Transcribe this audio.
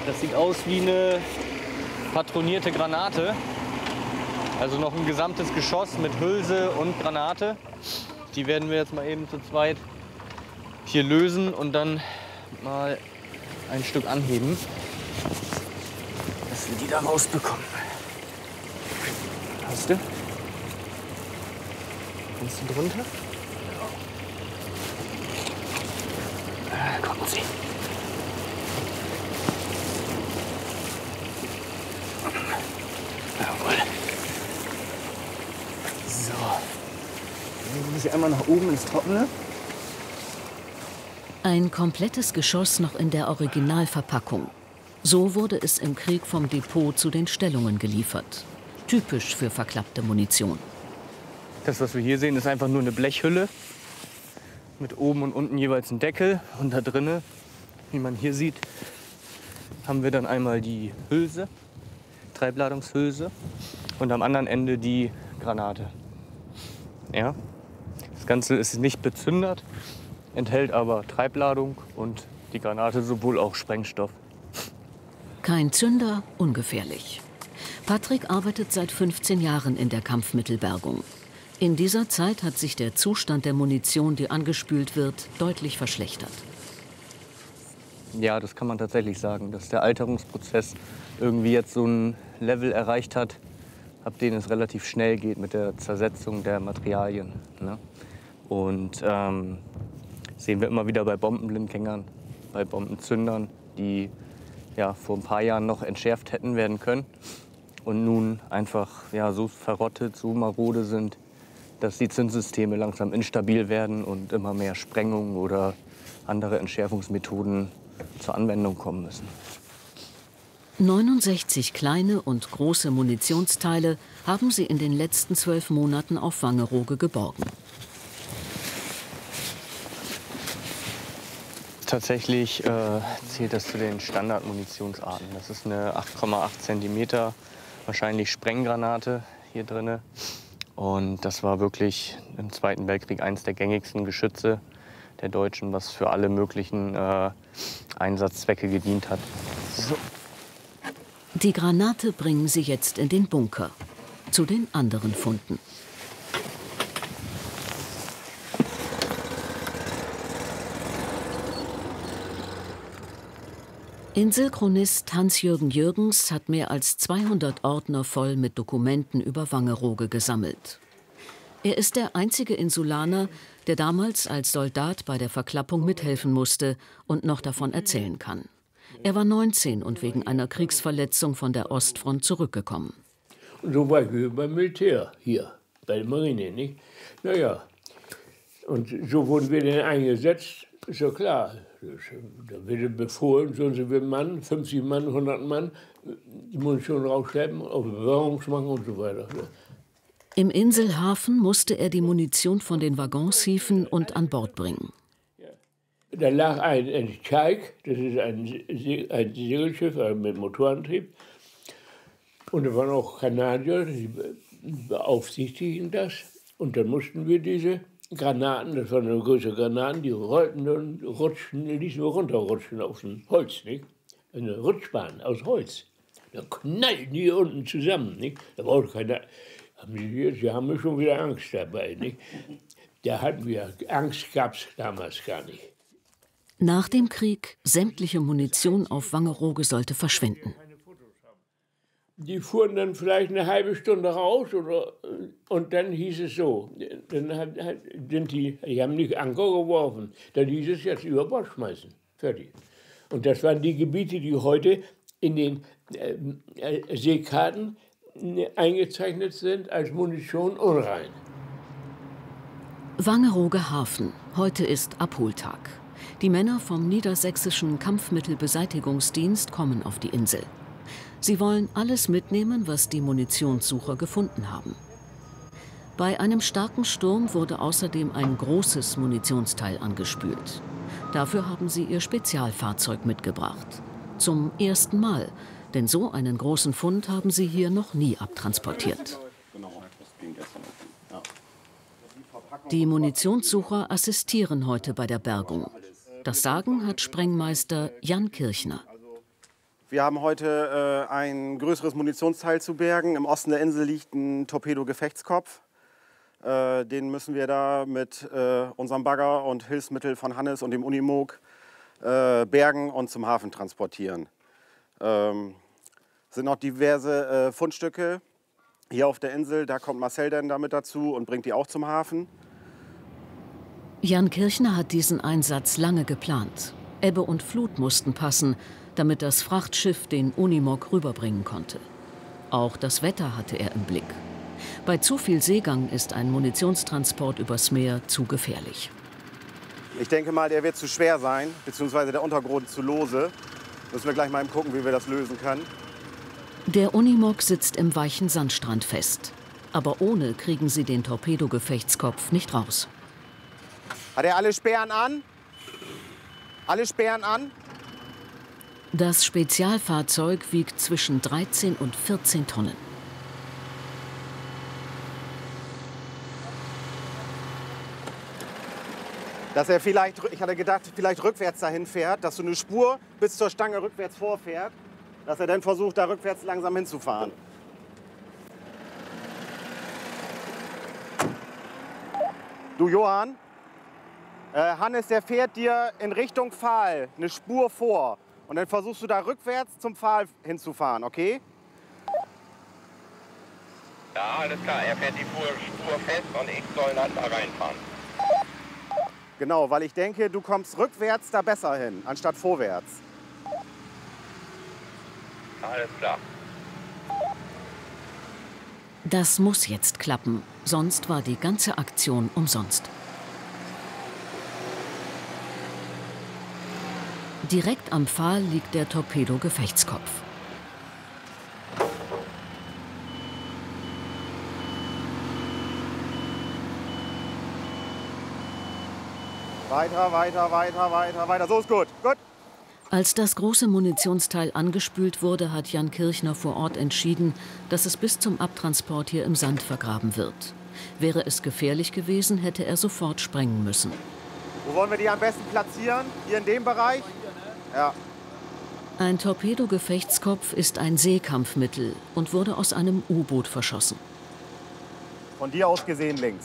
Das sieht aus wie eine patronierte Granate. Also noch ein gesamtes Geschoss mit Hülse und Granate. Die werden wir jetzt mal eben zu zweit hier lösen und dann mal ein Stück anheben, dass wir die da rausbekommen. Hast du? Kommst du drunter? Ja. Kommt sie. Jawohl. So. Dann muss ich einmal nach oben ins Trockene. Ein komplettes Geschoss noch in der Originalverpackung. So wurde es im Krieg vom Depot zu den Stellungen geliefert. Typisch für verklappte Munition. Das, was wir hier sehen, ist einfach nur eine Blechhülle mit oben und unten jeweils einem Deckel. Und da drinnen, wie man hier sieht, haben wir dann einmal die Hülse, Treibladungshülse und am anderen Ende die Granate. Ja? Das Ganze ist nicht bezündert, enthält aber Treibladung und die Granate sowohl auch Sprengstoff. Kein Zünder, ungefährlich. Patrick arbeitet seit 15 Jahren in der Kampfmittelbergung. In dieser Zeit hat sich der Zustand der Munition, die angespült wird, deutlich verschlechtert. Ja, das kann man tatsächlich sagen, dass der Alterungsprozess irgendwie jetzt so ein Level erreicht hat, ab dem es relativ schnell geht mit der Zersetzung der Materialien. Ne? Und sehen wir immer wieder bei Bombenblindgängern, bei Bombenzündern, die ja, vor ein paar Jahren noch entschärft hätten werden können und nun einfach ja, so verrottet, so marode sind, dass die Zündsysteme langsam instabil werden und immer mehr Sprengungen oder andere Entschärfungsmethoden zur Anwendung kommen müssen. 69 kleine und große Munitionsteile haben sie in den letzten 12 Monaten auf Wangerooge geborgen. Tatsächlich zählt das zu den Standardmunitionsarten. Das ist eine 8,8 cm, wahrscheinlich Sprenggranate hier drin. Und das war wirklich im Zweiten Weltkrieg eines der gängigsten Geschütze der Deutschen, was für alle möglichen Einsatzzwecke gedient hat. So. Die Granate bringen sie jetzt in den Bunker, zu den anderen Funden. Inselchronist Hans-Jürgen Jürgens hat mehr als 200 Ordner voll mit Dokumenten über Wangerooge gesammelt. Er ist der einzige Insulaner, der damals als Soldat bei der Verklappung mithelfen musste und noch davon erzählen kann. Er war 19 und wegen einer Kriegsverletzung von der Ostfront zurückgekommen. Und so war ich beim Militär hier, bei der Marine, nicht? Naja, und so wurden wir dann eingesetzt, ist ja klar. Da wird befohlen, so viele Mann, 50 Mann, 100 Mann, die Munition rausschleppen, auf Bewährungsmachen und so weiter. Im Inselhafen musste er die Munition von den Waggons hieven und an Bord bringen. Da lag ein Chaik, das ist ein Segelschiff mit Motorantrieb. Und da waren auch Kanadier, die beaufsichtigen das. Und dann mussten wir diese Granaten, das waren eine größere Granaten, die rollten und rutschten, ließen wir runterrutschen auf dem Holz, nicht? Eine Rutschbahn aus Holz. Da knallten die unten zusammen, nicht? Da brauchte keiner. Sie haben schon wieder Angst dabei, nicht? Da hatten wir Angst, gab es damals gar nicht. Nach dem Krieg, sämtliche Munition auf Wangerooge sollte verschwinden. Die fuhren dann vielleicht eine halbe Stunde raus und dann hieß es so, dann die haben nicht Anker geworfen, dann hieß es jetzt über Bord schmeißen, fertig. Und das waren die Gebiete, die heute in den Seekarten eingezeichnet sind als Munition unrein. Wangerooge Hafen, heute ist Abholtag. Die Männer vom Niedersächsischen Kampfmittelbeseitigungsdienst kommen auf die Insel. Sie wollen alles mitnehmen, was die Munitionssucher gefunden haben. Bei einem starken Sturm wurde außerdem ein großes Munitionsteil angespült. Dafür haben sie ihr Spezialfahrzeug mitgebracht. Zum ersten Mal, denn so einen großen Fund haben sie hier noch nie abtransportiert. Die Munitionssucher assistieren heute bei der Bergung. Das Sagen hat Sprengmeister Jan Kirchner. Wir haben heute ein größeres Munitionsteil zu bergen. Im Osten der Insel liegt ein Torpedo-Gefechtskopf. Den müssen wir da mit unserem Bagger und Hilfsmittel von Hannes und dem Unimog bergen und zum Hafen transportieren. Sind noch diverse Fundstücke hier auf der Insel. Da kommt Marcel dann damit dazu und bringt die auch zum Hafen. Jan Kirchner hat diesen Einsatz lange geplant. Ebbe und Flut mussten passen, damit das Frachtschiff den Unimog rüberbringen konnte. Auch das Wetter hatte er im Blick. Bei zu viel Seegang ist ein Munitionstransport übers Meer zu gefährlich. Ich denke mal, der wird zu schwer sein, beziehungsweise der Untergrund zu lose. Müssen wir gleich mal eben gucken, wie wir das lösen können. Der Unimog sitzt im weichen Sandstrand fest. Aber ohne kriegen sie den Torpedogefechtskopf nicht raus. Hat er alle Sperren an? Alle Sperren an? Das Spezialfahrzeug wiegt zwischen 13 und 14 Tonnen. Dass er vielleicht, ich hatte gedacht, vielleicht rückwärts dahin fährt, dass so eine Spur bis zur Stange rückwärts vorfährt, dass er dann versucht, da rückwärts langsam hinzufahren. Du Johann, Hannes, der fährt dir in Richtung Pfahl eine Spur vor. Und dann versuchst du da rückwärts zum Pfahl hinzufahren, okay? Ja, alles klar. Er fährt die Spur fest und ich soll dann da reinfahren. Genau, weil ich denke, du kommst rückwärts da besser hin, anstatt vorwärts. Alles klar. Das muss jetzt klappen, sonst war die ganze Aktion umsonst. Direkt am Pfahl liegt der Torpedo-Gefechtskopf. Weiter, weiter, weiter, weiter, weiter. So ist gut. Gut. Als das große Munitionsteil angespült wurde, hat Jan Kirchner vor Ort entschieden, dass es bis zum Abtransport hier im Sand vergraben wird. Wäre es gefährlich gewesen, hätte er sofort sprengen müssen. Wo wollen wir die am besten platzieren? Hier in dem Bereich? Ja. Ein Torpedo-Gefechtskopf ist ein Seekampfmittel und wurde aus einem U-Boot verschossen. Von dir aus gesehen links.